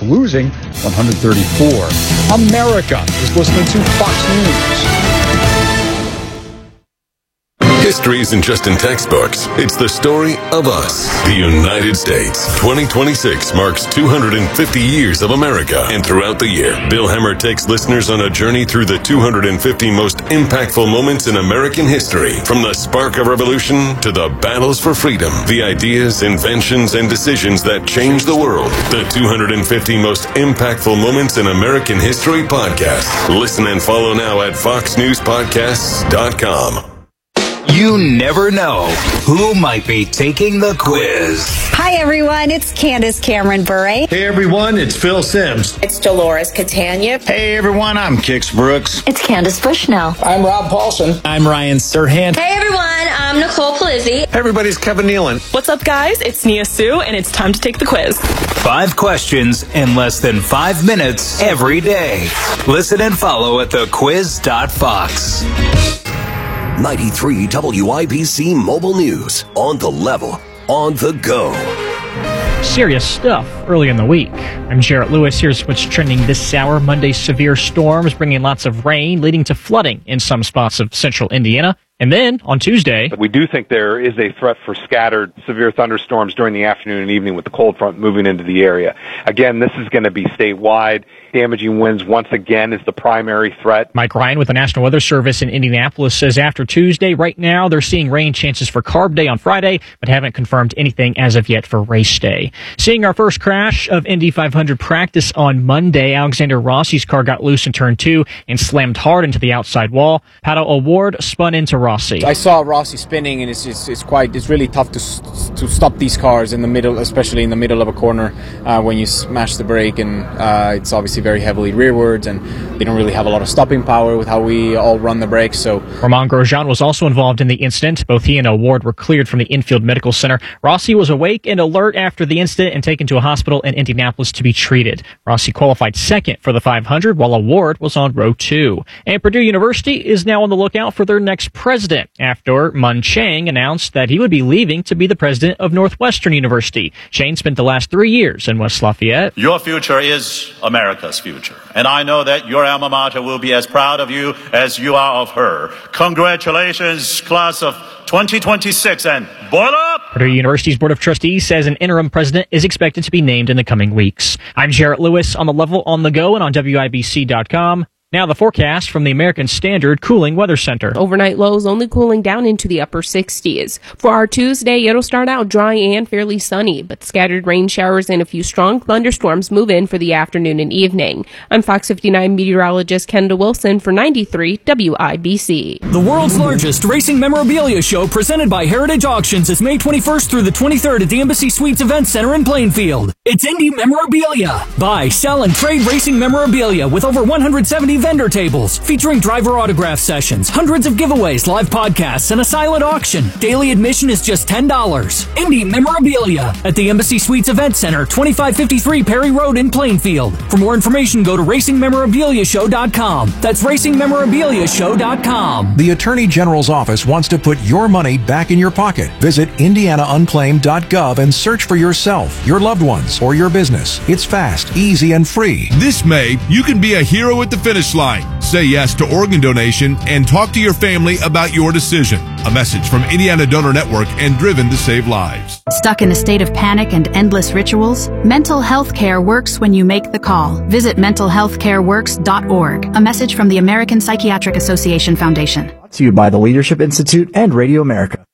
losing 134. America is listening to Fox News. History isn't just in textbooks. It's the story of us. The United States. 2026 marks 250 years of America. And throughout the year, Bill Hemmer takes listeners on a journey through the 250 most impactful moments in American history. From the spark of revolution to the battles for freedom. The ideas, inventions, and decisions that changed the world. The 250 most impactful moments in American history podcast. Listen and follow now at foxnewspodcasts.com. You never know who might be taking the quiz. Hi, everyone. It's Candace Cameron Bure. Hey, everyone. It's Phil Sims. It's Dolores Catania. Hey, everyone. I'm Kix Brooks. It's Candace Bushnell. I'm Rob Paulson. I'm Ryan Serhant. Hey, everyone. I'm Nicole Palizzi. Hey, everybody. It's Kevin Nealon. What's up, guys? It's Nia Sue, and it's time to take the quiz. 5 questions in less than 5 minutes every day. Listen and follow at thequiz.fox. 93 WIBC Mobile News. On the level, on the go. Serious stuff early in the week. I'm Jarrett Lewis. Here's what's trending this hour. Monday's severe storms bringing lots of rain, leading to flooding in some spots of central Indiana. And then, on Tuesday... We do think there is a threat for scattered severe thunderstorms during the afternoon and evening with the cold front moving into the area. Again, this is going to be statewide. Damaging winds, once again, is the primary threat. Mike Ryan with the National Weather Service in Indianapolis says after Tuesday, right now, they're seeing rain chances for Carb Day on Friday, but haven't confirmed anything as of yet for Race Day. Seeing our first crash of Indy 500 practice on Monday, Alexander Rossi's car got loose in turn 2 and slammed hard into the outside wall. Pato O'Ward spun into Rossi. I saw Rossi spinning, and it's really tough to stop these cars in the middle, especially in the middle of a corner when you smash the brake, and it's obviously very heavily rearwards, and they don't really have a lot of stopping power with how we all run the brakes. So Romain Grosjean was also involved in the incident. Both he and O'Ward were cleared from the infield medical center. Rossi was awake and alert after the incident and taken to a hospital in Indianapolis to be treated. Rossi qualified second for the 500, while O'Ward was on row 2. And Purdue University is now on the lookout for their next president after Mun Chang announced that he would be leaving to be the president of Northwestern University. Chang spent the last 3 years in West Lafayette. Your future is America's future, and I know that your alma mater will be as proud of you as you are of her. Congratulations, class of 2026, and boil up! Purdue University's Board of Trustees says an interim president is expected to be named in the coming weeks. I'm Jarrett Lewis on the level, on the go, and on WIBC.com. Now the forecast from the American Standard Cooling Weather Center. Overnight lows only cooling down into the upper 60s. For our Tuesday, it'll start out dry and fairly sunny, but scattered rain showers and a few strong thunderstorms move in for the afternoon and evening. I'm Fox 59 meteorologist Kendall Wilson for 93 WIBC. The world's largest racing memorabilia show presented by Heritage Auctions is May 21st through the 23rd at the Embassy Suites Event Center in Plainfield. It's Indy Memorabilia. Buy, sell, and trade racing memorabilia with over 170 vendor tables featuring driver autograph sessions, hundreds of giveaways, live podcasts, and a silent auction. Daily admission is just $10. Indy Memorabilia at the Embassy Suites Event Center, 2553 Perry Road in Plainfield. For more information, go to racingmemorabiliashow.com. That's racingmemorabiliashow.com. The Attorney General's office wants to put your money back in your pocket. Visit indianaunclaimed.gov and search for yourself, your loved ones, or your business. It's fast, easy, and free. This May, you can be a hero at the finish line. Say yes to organ donation and talk to your family about your decision. A message from Indiana Donor Network and Driven to Save Lives. Stuck in a state of panic and endless rituals? Mental health care works when you make the call. Visit mentalhealthcareworks.org. A message from the American Psychiatric Association Foundation. To you by the Leadership Institute and Radio America.